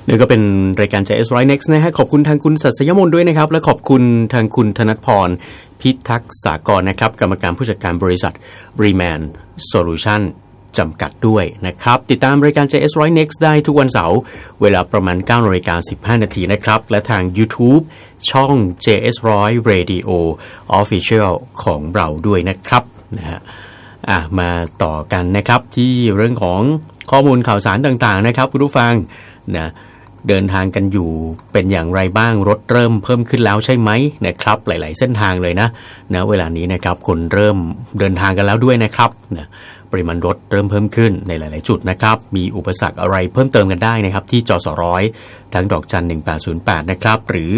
นี่ก็เป็นรายการ JS Right Next นะฮะขอบคุณทางคุณศัสยมนด้วยนะครับและขอบคุณทางคุณธนพรพิทักษ์สากรนะครับกรรมการผู้จัดการบริษัท Reman Solution จำกัดด้วยนะครับติดตามรายการ JS Right Next ได้ทุกวันเสาร์เวลาประมาณ 9:15 น.นะครับและทาง YouTube ช่อง JS Right Radio Official ของเราด้วยนะครับนะฮะมาต่อกันนะครับที่เรื่องของข้อมูลข่าวสารต่างๆนะครับคุณผู้ฟังนะเดินทางกันอยู่เป็นอย่างไรบ้างรถเริ่มเพิ่มขึ้นแล้วใช่ไหมนะครับหลายๆเส้นทางเลยนะเวลานี้นะครับคนเริ่มเดินทางกันแล้วด้วยนะครับนะปริมาณรถเริ่มเพิ่มขึ้นในหลายๆจุดนะครับมีอุปสรรคอะไรเพิ่มเติมกันได้นะครับที่จสร้อยทั้งดอกจัน1808นะครับหรือ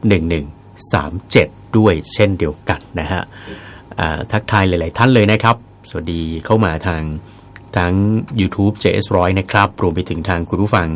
1137ด้วยเช่นเดียวกันนะฮะทักทายหลายๆท่านเลยนะครับสวัสดีเข้ามาทางทั้ง YouTube JS 100นะครับรวมไปถึงทางคุณผู้ฟัง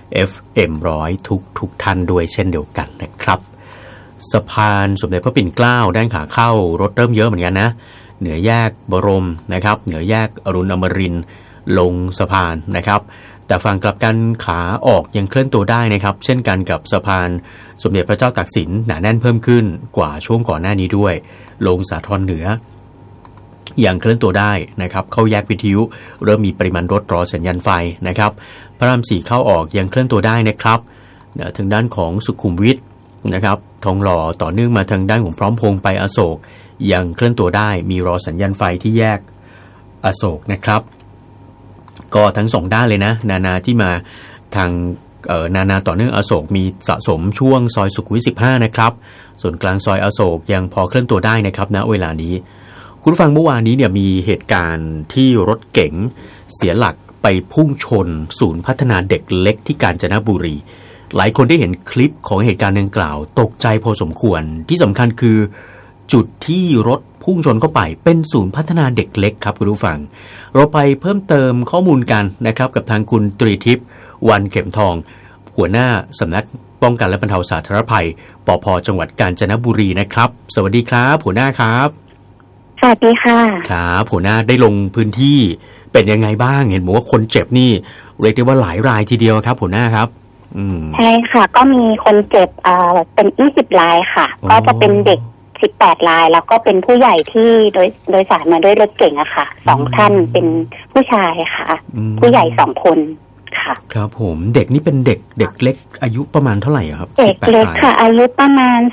FM 100ทุกท่านด้วยเช่นเดียวกันนะครับสะพานสมเด็จพระปิ่นเกล้าด้านขาเข้ารถเริ่มเยอะเหมือนกันนะเหนือแยกบรมนะครับเหนือแยกอรุณอมรินทร์ลงสะพานนะครับแต่ฝั่งกลับกันขาออกยังเคลื่อนตัวได้นะครับเช่นกันกับสะพานสมเด็จพระเจ้าตากสินหนาแน่นเพิ่มขึ้นกว่าช่วงก่อนหน้านี้ด้วยลงสาทรเหนือยังเคลื่อนตัวได้นะครับเข้าแยกวิทยุเริ่มมีปริมาณรถรอสัญญาณไฟนะครับพระราม4เข้าออกยังเคลื่อนตัวได้นะครับทางด้านของสุขุมวิทนะครับทองหล่อต่อเนื่องมาทางด้านของพร้อมพงษ์ไปอโศกยังเคลื่อนตัวได้มีรอสัญญาณไฟที่แยกอโศกนะครับก็ทั้ง2ด้านเลยนะนาที่มาทางนาต่อเนื่องอโศกมีสะสมช่วงซอยสุขุมวิท15นะครับส่วนกลางซอยอโศกยังพอเคลื่อนตัวได้นะครับณเวลานี้คุณฟังเมื่อวานนี้เนี่ยมีเหตุการณ์ที่รถเก๋งเสียหลักไปพุ่งชนศูนย์พัฒนาเด็กเล็กที่กาญจนบุรีหลายคนได้เห็นคลิปของเหตุการณ์ดังกล่าวตกใจพอสมควรที่สำคัญคือจุดที่รถพุ่งชนเข้าไปเป็นศูนย์พัฒนาเด็กเล็กครับคุณผู้ฟังเราไปเพิ่มเติมข้อมูลกันนะครับกับทางคุณตรีทิพย์วันเข็มทองหัวหน้าสำนักป้องกันและบรรเทาสาธารณภัยปภ.จังหวัดกาญจนบุรีนะครับสวัสดีครับหัวหน้าครับสวัสดีค่ะครับหัวหน้าได้ลงพื้นที่เป็นยังไงบ้างเห็นบอกว่าคนเจ็บนี่เรียกได้ว่าหลายรายทีเดียวครับหัวหน้าครับใช่ค่ะก็มีคนเจ็บเป็น20 รายค่ะก็จะเป็นเด็ก18 รายแล้วก็เป็นผู้ใหญ่ที่โดยสารมาด้วยรถเก๋งอะค่ะ2ท่านเป็นผู้ชายค่ะผู้ใหญ่2คนค่ะครับผมเด็กนี่เป็นเด็กเล็กอายุประมาณเท่าไหร่ครับเด็กเล็กค่ะอายุประมาณ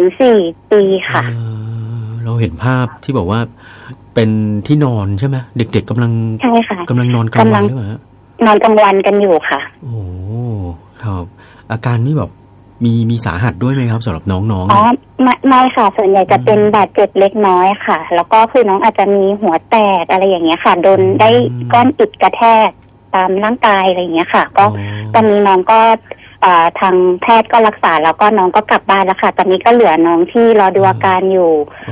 2-4 ปีค่ะเราเห็นภาพที่บอกว่าเป็นที่นอนใช่ไหมเด็กๆกำลังใช่ค่ะกำลังนอนกลางวันหรือเปล่านอนกลางวันกันอยู่ค่ะโอ้ครับอาการนี่แบบมีสาหัสด้วยไหมครับสำหรับน้องๆอ๋อไม่ค่ะส่วนใหญ่จะเป็นบาดเจ็บเล็กน้อยค่ะแล้วก็คือน้องอาจจะมีหัวแตกอะไรอย่างเงี้ยค่ะโดนได้ก้อนอิฐกระแทกตามร่างกายอะไรอย่างเงี้ยค่ะก็ตอนนี้น้องก็ทางแพทย์ก็รักษาแล้วก็น้องก็กลับบ้านแล้วค่ะตอนนี้ก็เหลือน้องที่รอดูอาการอยู่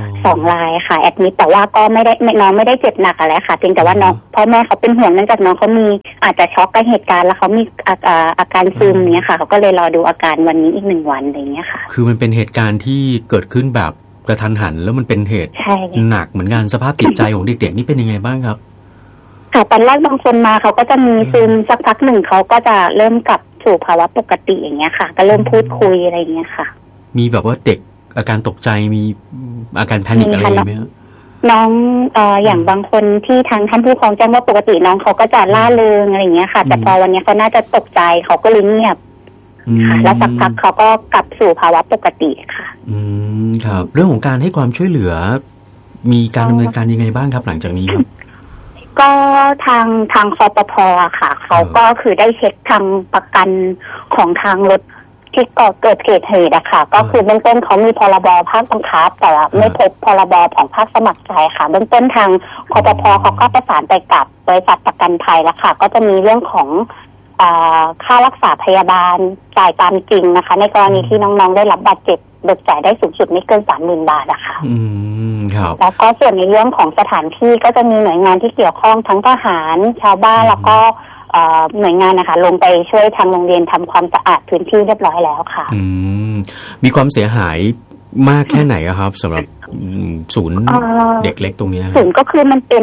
2 รายค่ะแอดมิดแต่ว่าก็น้องไม่ได้เจ็บหนักอะไรค่ะเพียงแต่ว่าน้องพ่อแม่เขาเป็นห่วงเนื่องจากน้องเขามีอาจจะช็อกกับเหตุการณ์แล้วเขามีอาการซึมเนี้ยค่ะเขาก็เลยรอดูอาการวันนี้อีก1 วันอะไรเงี้ยค่ะคือมันเป็นเหตุการณ์ที่เกิดขึ้นแบบกระทันหันแล้วมันเป็นเหตุหนักเหมือนกันสภาพจิตใจของเด็กๆนี่เป็นยังไงบ้างครับค่ะตอนแรกบางคนมาเขาก็จะมีซึมสักพักหนึ่งเขาก็จะเริ่มกลับสู่ภาวะปกติอย่างเงี้ยค่ะก็เริ่มพูดคุยอะไรอย่างเงี้ยค่ะมีแบบว่าเด็กอาการตกใจมีอาการแพนิคอะไรไหมครับน้องอย่างบางคนที่ทางท่านผู้ปกครองแจ้งว่าปกติน้องเขาก็จะล่าเริงอะไรอย่างเงี้ยค่ะแต่พอวันนี้เขาน่าจะตกใจเขาก็เลยเงียบค่ะแล้วสักพักเขาก็กลับสู่ภาวะปกติค่ะครับเรื่องของการให้ความช่วยเหลือมีการดำเนินการยังไงบ้างครับหลังจากนี้ครับก็ทางคปภ.ค่ะเขาก็คือได้เช็คทางประกันของทางรถที่เกิดเหตุอะค่ะก็คือเบื้องต้นเขามีพรบภาคบังคับแต่ไม่พบพรบของภาคสมัครใจค่ะเบื้องต้นทางคปภ.เขาก็ประสานไปกับบริษัทประกันภัยแล้วค่ะก็จะมีเรื่องของค่ารักษาพยาบาลจ่ายตามจริงนะคะในกรณีที่น้องๆได้รับบาดเจ็บเบิกจ่ายได้สูงสุดไม่เกิน 30,000 บาทอะค่ะครับแล้วก็ส่วนในเรื่องของสถานที่ก็จะมีหน่วยงานที่เกี่ยวข้องทั้งทหารชาวบ้านแล้วก็หน่วยงานนะคะลงไปช่วยทางโรงเรียนทำความสะอาดพื้นที่เรียบร้อยแล้วค่ะมีความเสียหายมากแค่ไหนครับสำหรับศูนย์เด็กเล็กตรงนี้ศูนย์ก็คือมันเป็น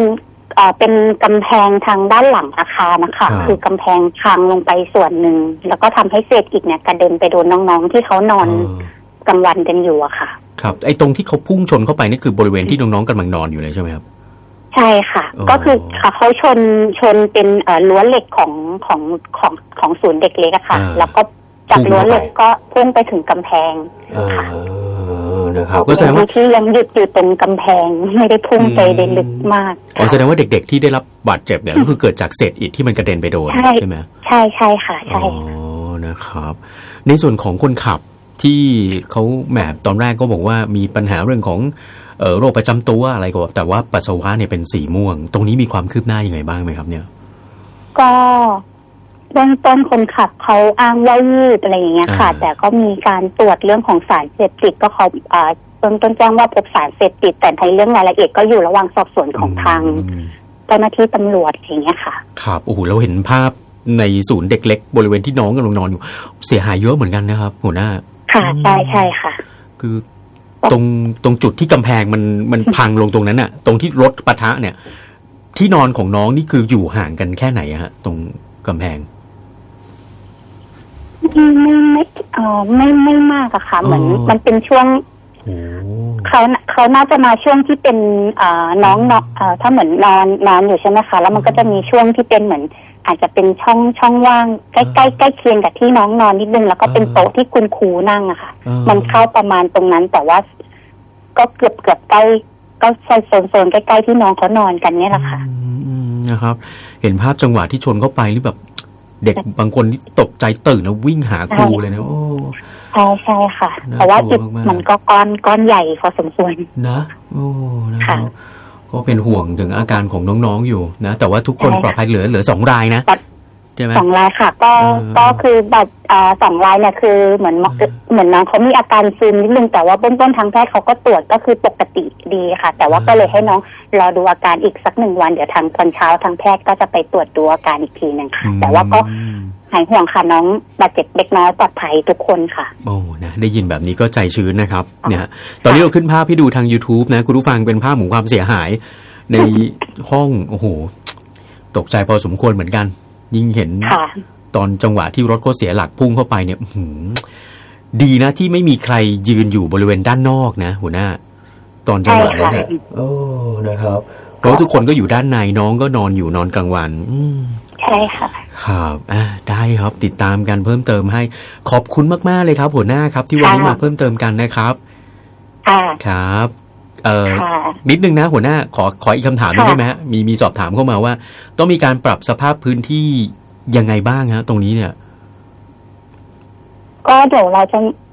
เป็นกำแพงทางด้านหลังอาคารนะคะคือกำแพงพังลงไปส่วนหนึ่งแล้วก็ทำให้เศษอิฐเนี่ยกระเด็นไปโดนน้องๆที่เขานอนกลางวันกันอยู่อะค่ะครับไอ้ตรงที่เขาพุ่งชนเข้าไปนี่คือบริเวณที่น้องๆกำลังนอนอยู่เลยใช่ไหมครับใช่ค่ะก็คือเขาชนเป็นรั้วเหล็กของศูนย์เด็กเล็กอะค่ะแล้วก็จากรั้วเหล็กก็พุ่งไปถึงกำแพงค่ะนะครับก็แสดงว่าที่ยังหยุดอยู่ตรงกำแพงไม่ได้พุ่งไปได้ลึกมากแสดงว่าเด็กๆที่ได้รับบาดเจ็บเนี่ยก็คือเกิดจากเศษอิฐที่มันกระเด็นไปโดนใช่ไหมใช่ใช่ค่ะใช่นะครับในส่วนของคนขับที่เขาแหมตอนแรกก็บอกว่ามีปัญหาเรื่องของโรคประจำตัวอะไรก็แต่ว่าปัสสาวะเนี่ยเป็นสีม่วงตรงนี้มีความคืบหน้ายังไงบ้างไหมครับเนี่ยก็เบื้องต้นคนขับเขาอ้างว่ายืดอะไรอย่างเงี้ยค่ะแต่ก็มีการตรวจเรื่องของสารเสพติดก็เขาเบื้องต้นแจ้งว่าพบสารเสพติดแต่ในเรื่องรายละเอียดก็อยู่ระหว่างสอบสวนของทางเจ้าหน้าที่ตำรวจอย่างเงี้ยค่ะครับโอ้โหเราเห็นภาพในศูนย์เด็กเล็กบริเวณที่น้องกำลังนอนอยู่เสียหายเยอะเหมือนกันนะครับหัวหน้าค่ะใช่ใช่ค่ะคือตรงจุดที่กำแพงมันพังลงตรงนั้นน่ะตรงที่รถปะทะเนี่ยที่นอนของน้องนี่คืออยู่ห่างกันแค่ไหนฮะตรงกำแพงไม่มากอะค่ะเหมือนมันเป็นช่วงเขาน่าจะมาช่วงที่เป็นน้องถ้าเหมือนนอนอยู่ใช่ไหมคะแล้วมันก็จะมีช่วงที่เป็นเหมือนอาจจะเป็นช่องว่างใกล้เคียงกับที่น้องนอนนิดนึงแล้วก็เป็นโต๊ะที่คุณครูนั่งอะค่ะมันเข้าประมาณตรงนั้นแต่ว่าก็เกือบใกล้ก็โซนใกล้ๆที่น้องเขานอนกันเนี่ยแหละค่ะนะครับเห็นภาพจังหวะที่ชนเข้าไปหรือแบบเด็กบางคนที่ตกใจตื่นแล้ววิ่งหาครูเลยนะโอ้ใช่ค่ะเพราะว่าจิตมันก็ก้อนใหญ่พอสมควรนะโอ้นะครับก็เป็นห่วงถึงอาการของน้องๆอยู่นะแต่ว่าทุกคนปลอดภัยเหลือ2 รายนะใช่ไหม 2 รายค่ะก็คือแบบ2 รายเนี่ยคือเหมือนน้องเขามีอาการซึมนิดนึงแต่ว่าเบื้องต้นทางแพทย์เขาก็ตรวจก็คือปกติดีค่ะแต่ว่าก็เลยให้น้องรอดูอาการอีกสัก1 วันเดี๋ยวทางตอนเช้าทางแพทย์ก็จะไปตรวจดูอาการอีกทีนึงค่ะแต่ว่าก็หายห่วงค่ะน้องบาดเจ็บเล็กน้อยปลอดภัยทุกคนค่ะโอ้นะได้ยินแบบนี้ก็ใจชื้นนะครับเนี่ยตอนนี้เราขึ้นภาพให้ดูทาง YouTube นะคุณผู้ฟังเป็นภาพของความเสียหายในห้องโอ้โหตกใจพอสมควรเหมือนกันยิ่งเห็นตอนจังหวะที่รถเขาเสียหลักพุ่งเข้าไปเนี่ยดีนะที่ไม่มีใครยืนอยู่บริเวณด้านนอกนะหัวหน้าตอนจังหวะนั้นเนี่ยโอ้นะครับเพราะทุกคนก็อยู่ด้านในน้องก็นอนกลางวันใช่ค่ะครับได้ครับติดตามกันเพิ่มเติมให้ขอบคุณมากๆเลยครับหัวหน้าครับที่วันนี้มาเพิ่มเติมกันนะครับครับนิดนึงนะหัวหน้าขออีกคำถามได้ไหมฮะมีสอบถามเข้ามาว่าต้องมีการปรับสภาพพื้นที่ยังไงบ้างฮะตรงนี้เนี่ยก็เดี๋ยวเรา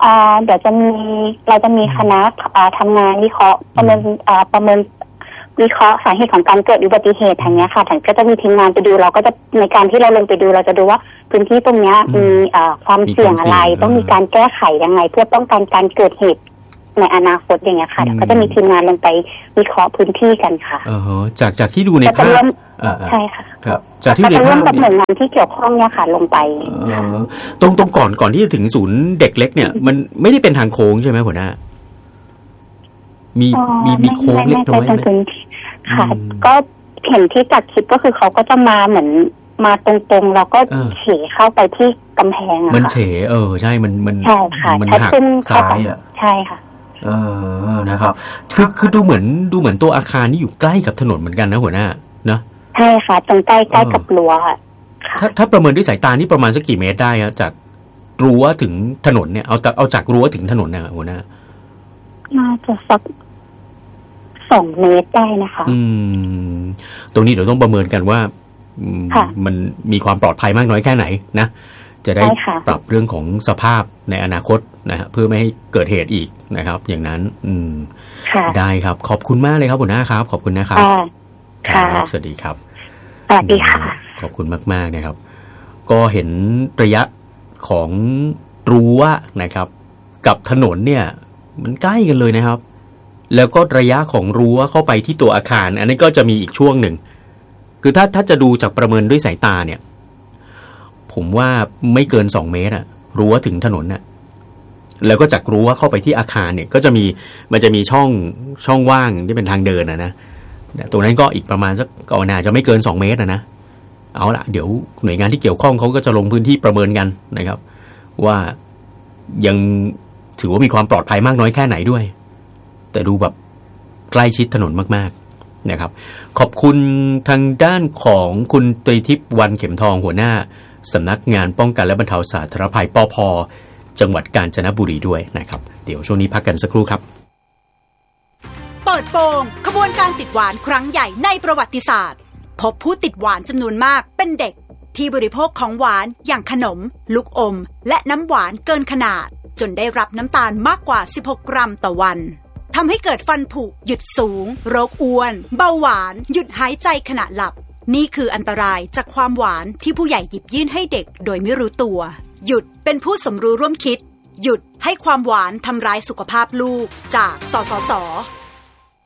จะมีคณะทำงานวิเคราะห์ประเมินวิเคราะห์สาเหตุของการเกิดอุบัติเหตุทางนี้ค่ะท่านก็จะมีทีมงานไปดูเราก็จะในการที่เราลงไปดูเราจะดูว่าพื้นที่ตรงนี้มีความเสี่ยงอะไรต้องมีการแก้ไขยังไงเพื่อป้องกันการเกิดเหตุในอนาคตอย่างเงี้ยค่ะก็จะมีทีมงานลงไปวิเคราะห์พื้นที่กันค่ะจากที่ดูในภาพใช่ค่ะครับจากที่ดูในภาพกับหน่วยงานที่เกี่ยวข้องเนี่ยค่ะลงไปตรงก่อนที่จะถึงศูนย์เด็กเล็กเนี่ยมันไม่ได้เป็นทางโค้งใช่ไหมหัวหน้ามีโค้งเล็กน้อยไหมค่ะก็เห็นที่จัดคลิปก็คือเขาก็จะมาเหมือนมาตรงๆแล้วก็เฉเข้าไปที่กำแพงอะค่ะมันเฉใช่มันใช่ค่ะมันหักซ้ายอ่ะใช่ค่ะนะครับคือดูเหมือนตัวอาคารนี่อยู่ใกล้กับถนนเหมือนกันนะหัวหน้านะใช่ค่ะตรงใกล้กับรั้วค่ะถ้าประเมินด้วยสายตานี่ประมาณสักกี่เมตรได้ครับจากรั้วถึงถนนเนี่ยเอาจากรั้วถึงถนนเนี่ยหัวหน้าน่าจะสัก2 เมตรได้นะคะตรงนี้เดี๋ยวต้องประเมินกันว่ามันมีความปลอดภัยมากน้อยแค่ไหนนะจะได้ปรับเรื่องของสภาพในอนาคตนะฮะเพื่อไม่ให้เกิดเหตุอีกนะครับอย่างนั้นได้ครับขอบคุณมากเลยครับหัวหน้าครับขอบคุณนะครับครับสวัสดีครับสวัสดีค่ะขอบคุณมากๆนะครับก็เห็นระยะของรั้วนะครับกับถนนเนี่ยมันใกล้กันเลยนะครับแล้วก็ระยะของรั้วเข้าไปที่ตัวอาคารอันนี้ก็จะมีอีกช่วงหนึ่งคือถ้าจะดูจากประเมินด้วยสายตาเนี่ยผมว่าไม่เกิน2 เมตรอะรั้วถึงถนนน่ะแล้วก็จากรั้วเข้าไปที่อาคารเนี่ยก็มันจะมีช่องว่างที่เป็นทางเดินนะตรงนั้นก็อีกประมาณสักก็น่าจะไม่เกิน2 เมตรนะเอาละเดี๋ยวหน่วยงานที่เกี่ยวข้องเขาก็จะลงพื้นที่ประเมินกันนะครับว่ายังถือว่ามีความปลอดภัยมากน้อยแค่ไหนด้วยแต่ดูแบบใกล้ชิดถนนมากๆนะครับขอบคุณทางด้านของคุณตรีทิพย์วันเข็มทองหัวหน้าสำนักงานป้องกันและบรรเทาสาธารณภัยปภ.จังหวัดกาญจนบุรีด้วยนะครับเดี๋ยวช่วงนี้พักกันสักครู่ครับเปิดโปงขบวนการติดหวานครั้งใหญ่ในประวัติศาสตร์พบผู้ติดหวานจำนวนมากเป็นเด็กที่บริโภคของหวานอย่างขนมลูกอมและน้ำหวานเกินขนาดจนได้รับน้ำตาลมากกว่า16 กรัมต่อวันทำให้เกิดฟันผุหยุดสูงโรคอ้วนเบาหวานหยุดหายใจขณะหลับนี่คืออันตรายจากความหวานที่ผู้ใหญ่หยิบยื่นให้เด็กโดยไม่รู้ตัวหยุดเป็นผู้สมรู้ร่วมคิดหยุดให้ความหวานทำร้ายสุขภาพลูกจากสสส